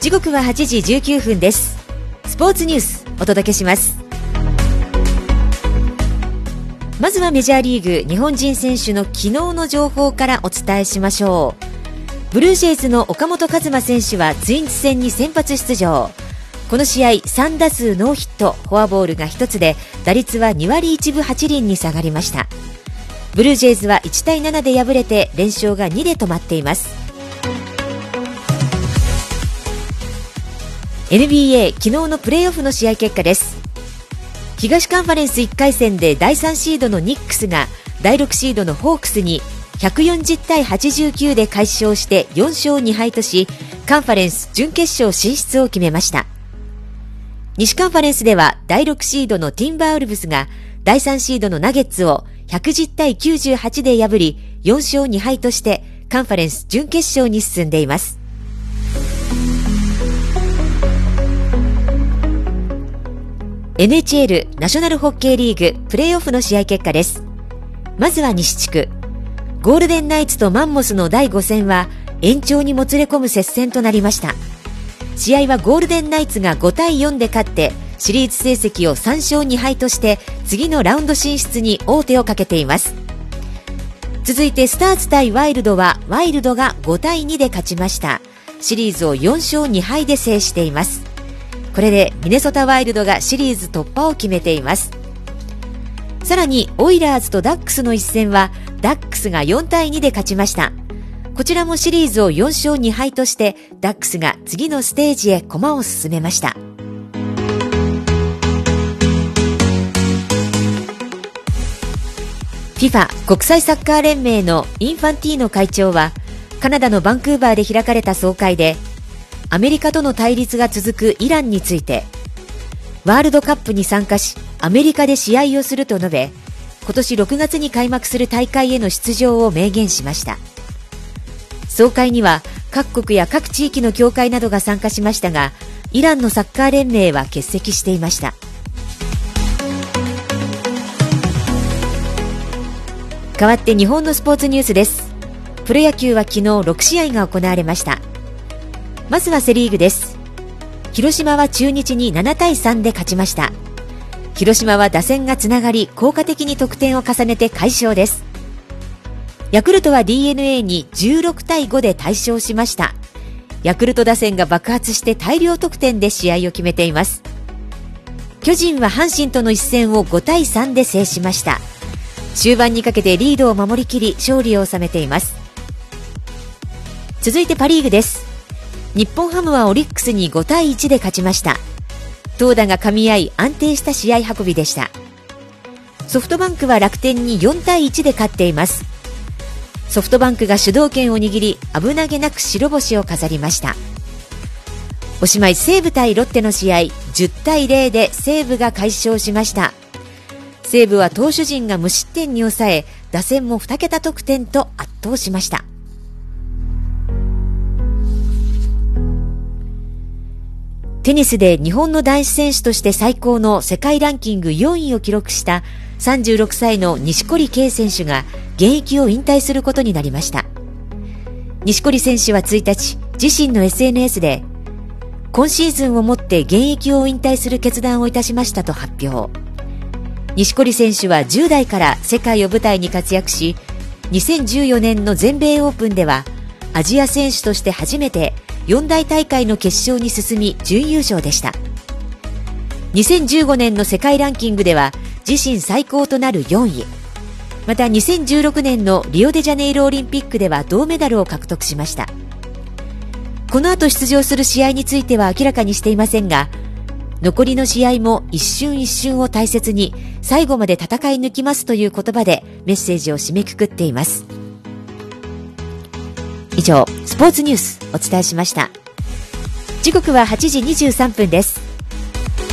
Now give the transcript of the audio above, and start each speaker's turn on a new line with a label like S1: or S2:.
S1: 時刻は8時19分です。スポーツニュースお届けします。まずはメジャーリーグ日本人選手の昨日の情報からお伝えしましょう。ブルージェイズの岡本和真選手はツインズ戦に先発出場。この試合3打数ノーヒット、フォアボールが1つで打率は2割1分8厘に下がりました。ブルージェイズは1対7で敗れて連勝が2で止まっています。NBA 昨日のプレーオフの試合結果です。東カンファレンス1回戦で第3シードのニックスが第6シードのホークスに140対89で快勝して4勝2敗とし、カンファレンス準決勝進出を決めました。西カンファレンスでは第6シードのティンバーウルブスが第3シードのナゲッツを110対98で破り4勝2敗としてカンファレンス準決勝に進んでいます。NHL ナショナルホッケーリーグプレーオフの試合結果です。まずは西地区、ゴールデンナイツとマンモスの第5戦は延長にもつれ込む接戦となりました。試合はゴールデンナイツが5対4で勝ってシリーズ成績を3勝2敗として次のラウンド進出に王手をかけています。続いてスターズ対ワイルドはワイルドが5対2で勝ちました。シリーズを4勝2敗で制しています。これでミネソタワイルドがシリーズ突破を決めています。さらにオイラーズとダックスの一戦はダックスが4対2で勝ちました。こちらもシリーズを4勝2敗としてダックスが次のステージへ駒を進めました。FIFA 国際サッカー連盟のインファンティーノ会長はカナダのバンクーバーで開かれた総会でアメリカとの対立が続くイランについて、ワールドカップに参加しアメリカで試合をすると述べ、今年6月に開幕する大会への出場を明言しました。総会には各国や各地域の協会などが参加しましたが、イランのサッカー連盟は欠席していました。代わって日本のスポーツニュースです。プロ野球は昨日6試合が行われました。まずはセリーグです。広島は中日に7対3で勝ちました。広島は打線がつながり効果的に得点を重ねて快勝です。ヤクルトは DNA に16対5で大勝しました。ヤクルト打線が爆発して大量得点で試合を決めています。巨人は阪神との一戦を5対3で制しました。終盤にかけてリードを守りきり勝利を収めています。続いてパリーグです。日本ハムはオリックスに5対1で勝ちました。投打が噛み合い安定した試合運びでした。ソフトバンクは楽天に4対1で勝っています。ソフトバンクが主導権を握り危なげなく白星を飾りました。おしまい西武対ロッテの試合10対0で西武が快勝しました。西武は投手陣が無失点に抑え打線も2桁得点と圧倒しました。テニスで日本の男子選手として最高の世界ランキング4位を記録した36歳の錦織圭選手が現役を引退することになりました。錦織選手は1日、自身の SNS で今シーズンをもって現役を引退する決断をいたしましたと発表。錦織選手は10代から世界を舞台に活躍し、2014年の全米オープンではアジア選手として初めて4大大会の決勝に進み準優勝でした。2015年の世界ランキングでは自身最高となる4位。また2016年のリオデジャネイロオリンピックでは銅メダルを獲得しました。この後出場する試合については明らかにしていませんが、残りの試合も一瞬一瞬を大切に最後まで戦い抜きますという言葉でメッセージを締めくくっています。以上、スポーツニュースお伝えしました。時刻は8時23分です。